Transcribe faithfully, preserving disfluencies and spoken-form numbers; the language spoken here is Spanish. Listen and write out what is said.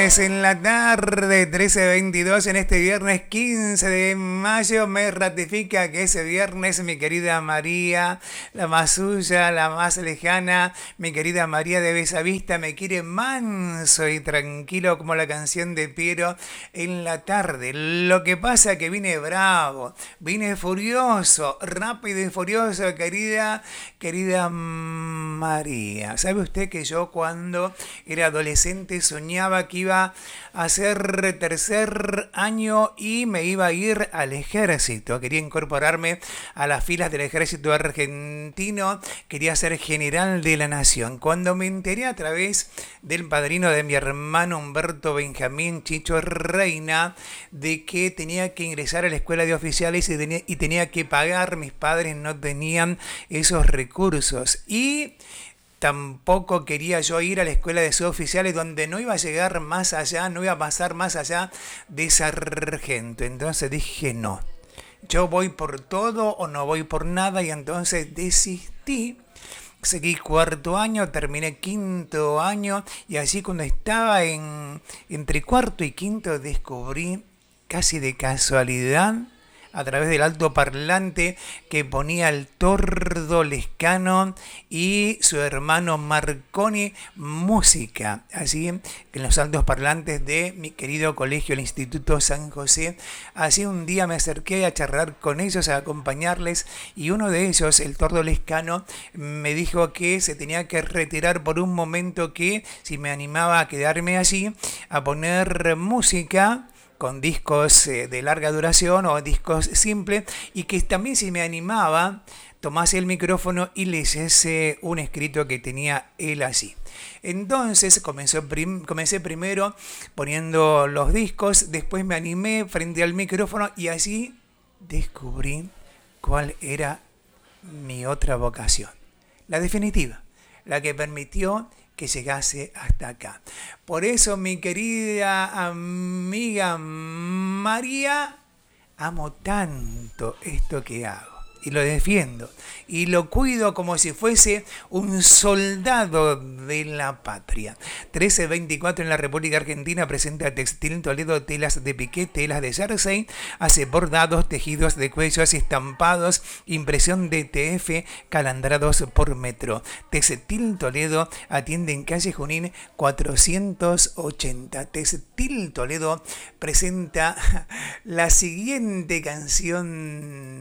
viernes en la tarde, trece veintidós, en este viernes quince de mayo, me ratifica que ese viernes mi querida María, la más suya, la más lejana, mi querida María de Bellavista, me quiere manso y tranquilo como la canción de Piero en la tarde. Lo que pasa que vine bravo, vine furioso, rápido y furioso, querida, querida María. ¿Sabe usted que yo cuando era adolescente soñaba que iba a hacer tercer año y me iba a ir al ejército? Quería incorporarme a las filas del ejército argentino, quería ser general de la nación. Cuando me enteré a través del padrino de mi hermano Humberto Benjamín Chicho Reina de que tenía que ingresar a la escuela de oficiales y tenía, y tenía que pagar, mis padres no tenían esos recursos y tampoco quería yo ir a la escuela de suboficiales donde no iba a llegar más allá, no iba a pasar más allá de sargento. Entonces dije no, yo voy por todo o no voy por nada, y entonces desistí. Seguí cuarto año, terminé quinto año, y así cuando estaba en entre cuarto y quinto descubrí casi de casualidad a través del altoparlante que ponía el Tordo Lescano y su hermano Marconi música, así en los altos parlantes de mi querido colegio, el Instituto San José. Así un día me acerqué a charlar con ellos, a acompañarles, y uno de ellos, el Tordo Lescano, me dijo que se tenía que retirar por un momento, que si me animaba a quedarme allí a poner música con discos de larga duración o discos simples, y que también si me animaba tomase el micrófono y leyese un escrito que tenía él allí. Entonces comenzó prim- comencé primero poniendo los discos, después me animé frente al micrófono y allí descubrí cuál era mi otra vocación, la definitiva, la que permitió que llegase hasta acá. Por eso, mi querida amiga María, amo tanto esto que hago y lo defiendo y lo cuido como si fuese un soldado de la patria. trece veinticuatro en la República Argentina presenta Textil Toledo, telas de piqué, telas de jersey, hace bordados, tejidos de cuellos, estampados, impresión de T F, calandrados por metro. Textil Toledo atiende en calle Junín cuatrocientos ochenta. Textil Toledo presenta la siguiente canción